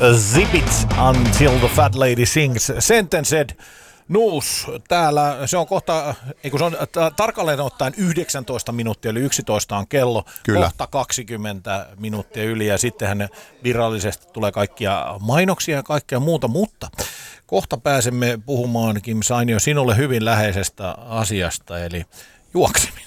Zip it until the fat lady sings. Sentenced. Nuus, täällä se on kohta, se on tarkalleen ottaen 19 minuuttia, eli 11 on kello, kyllä. Kohta 20 minuuttia yli ja sittenhän virallisesti tulee kaikkia mainoksia ja kaikkea muuta, mutta kohta pääsemme puhumaan, Kim Sainio, sinulle hyvin läheisestä asiasta, eli juokseminen.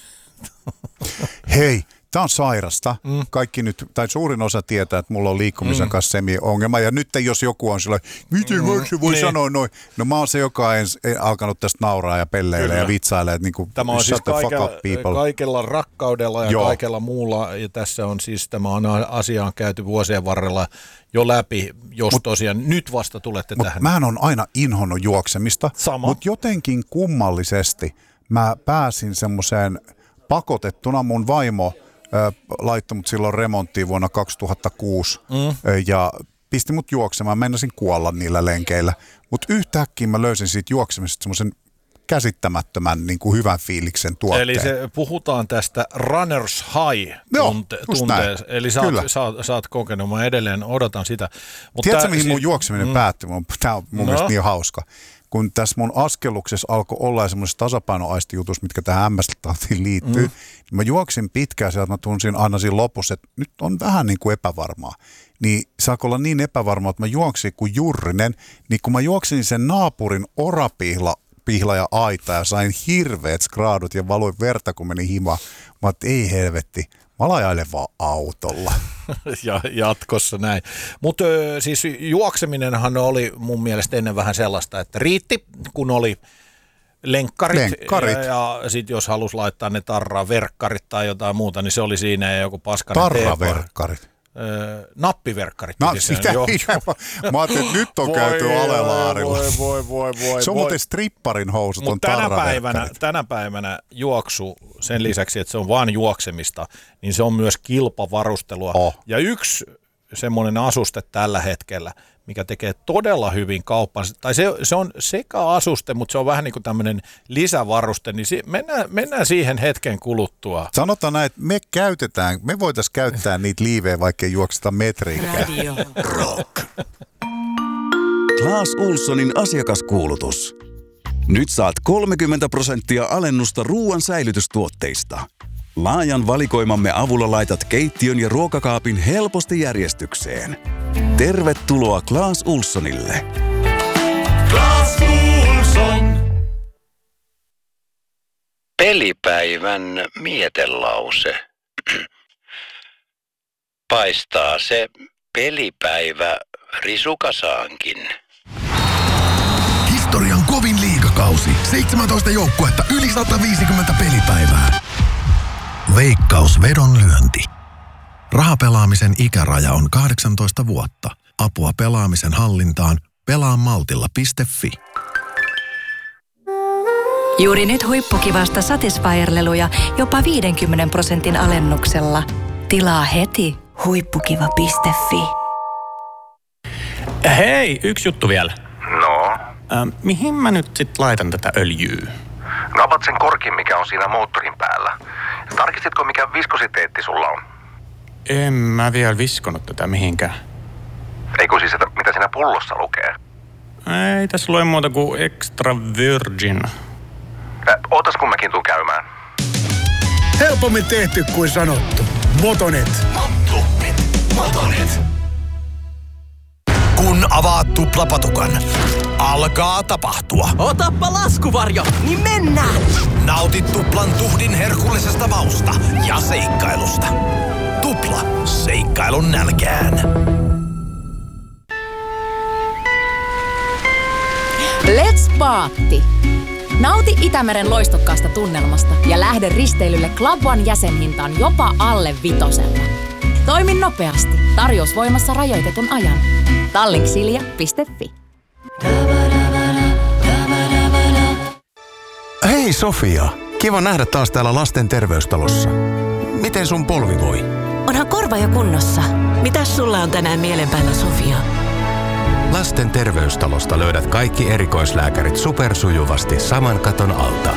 Hei! Tämä on sairasta. Kaikki nyt, tai suurin osa tietää, että mulla on liikkumisen kanssa semi-ongelma. Ja nyt jos joku on sellainen, miten voi sanoa noin? No mä oon se, joka on alkanut tästä nauraa ja pelleillä ja vitsailee. Että niin tämä on siis kaikella rakkaudella ja kaikella muulla. Ja tässä on siis, tämä on asiaan käyty vuosien varrella jo läpi, jos tosiaan nyt vasta tulette tähän. Mähän on aina inhonnut juoksemista, mutta jotenkin kummallisesti mä pääsin semmoiseen pakotettuna mun vaimo laittoi mut silloin remonttiin vuonna 2006 ja pisti mut juoksemaan. Meinasin kuolla niillä lenkeillä. Mutta yhtäkkiä mä löysin siitä juoksemisesta semmoisen käsittämättömän niin kuin hyvän fiiliksen tuotteen. Eli puhutaan tästä runners high tunteesta. Eli sä oot kokenut, mä edelleen odotan sitä. Tiedätkö mihin mun juokseminen päättyi? Tämä on mun mielestä niin hauska. Kun tässä mun askelluksessa alkoi olla semmoisessa tasapainoaistijutussa, mitkä tähän MS-tautiin liittyy, niin mä juoksin pitkään sieltä, mä tunsin aina siinä lopussa, että nyt on vähän niin kuin epävarmaa. Niin saako olla niin epävarmaa, että mä juoksin kuin jurrinen, niin kun mä juoksin sen naapurin orapihla ja aita ja sain hirveät skraadut ja valuin verta, kun meni himaan. Mä oon, ei helvetti, mä ajailen vaan autolla. Ja jatkossa näin. Mutta siis juokseminenhan oli mun mielestä ennen vähän sellaista, että riitti, kun oli lenkkarit. Ja sitten jos halusi laittaa ne tarraverkkarit tai jotain muuta, niin se oli siinä ja joku paskainen tarraverkkarit? Nappiverkkarit. Mä ajattelin, että nyt on käyty alelaarilla. Voi. Se on muuten stripparin housut, on tarraverkkarit. Tänä päivänä juoksu, sen lisäksi, että se on vain juoksemista, niin se on myös kilpavarustelua. Ja yksi semmoinen asuste tällä hetkellä, mikä tekee todella hyvin kauppaan, tai se on sekä asuste, mutta se on vähän niin kuin tämmöinen lisävaruste, niin mennään siihen hetken kuluttua. Sanotaan näin, että me voitaisiin käyttää niitä liivejä, vaikka ei juokseta metriinkään. Radio Rock. Claes Ohlsonin asiakaskuulutus. Nyt saat 30% alennusta ruoan säilytystuotteista. Laajan valikoimamme avulla laitat keittiön ja ruokakaapin helposti järjestykseen. Tervetuloa Claes Ohlsonille. Claes Ohlson. Pelipäivän mietelause. Paistaa se pelipäivä risukasaankin. Historian kovin liigakausi. 17 joukkuetta, yli 150 pelipäivää. Veikkaus vedonlyönti. Rahapelaamisen ikäraja on 18 vuotta. Apua pelaamisen hallintaan pelaamaltilla.fi. Juuri nyt huippukivasta Satisfyer-leluja jopa 50% alennuksella. Tilaa heti huippukiva.fi. Hei, yksi juttu vielä. No? Mihin mä nyt sit laitan tätä öljyä? No avat sen korkin, mikä on siinä moottorin päällä. Tarkistitko, mikä viskositeetti sulla on? En mä vielä viskonut tätä mihinkään. Eikö siis, mitä siinä pullossa lukee? Ei tässä lue muuta kuin extra virgin. Ootas kun mäkin tuun käymään. Helpommin tehty kuin sanottu. Motonet. Motonet. Kun avaat tuplapatukan, alkaa tapahtua. Otappa laskuvarjo, niin mennään! Nauti tuplan tuhdin herkullisesta mausta ja seikkailusta. Tupla, seikkailun nälkään. Let's Paatti! Nauti Itämeren loistokkaasta tunnelmasta ja lähde risteilylle Club One jäsenhintaan jopa alle 5. Toimi nopeasti. Tarjous voimassa rajoitetun ajan. Tallink.silja.fi. Hei Sofia, kiva nähdä taas täällä lasten terveystalossa. Miten sun polvi voi? Onhan korva jo kunnossa. Mitäs sulla on tänään mielen päällä, Sofia? Lasten terveystalosta löydät kaikki erikoislääkärit supersujuvasti saman katon alta.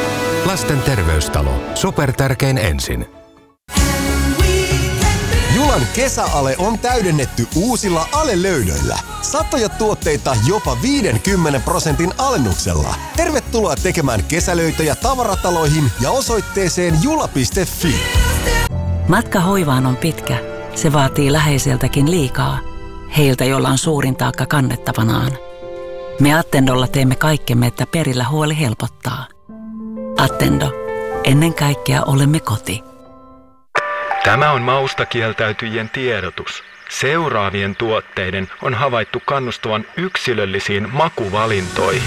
Lasten terveystalo. Supertärkein ensin. Julan kesäale on täydennetty uusilla alelöydöillä. Satoja tuotteita jopa 50% alennuksella. Tervetuloa tekemään kesälöitöjä tavarataloihin ja osoitteeseen jula.fi. Matka hoivaan on pitkä. Se vaatii läheiseltäkin liikaa. Heiltä, joilla on suurin taakka kannettavanaan. Me Attendolla teemme kaikkemme, että perillä huoli helpottaa. Attendo. Ennen kaikkea olemme koti. Tämä on mausta kieltäytyjien tiedotus. Seuraavien tuotteiden on havaittu kannustavan yksilöllisiin makuvalintoihin.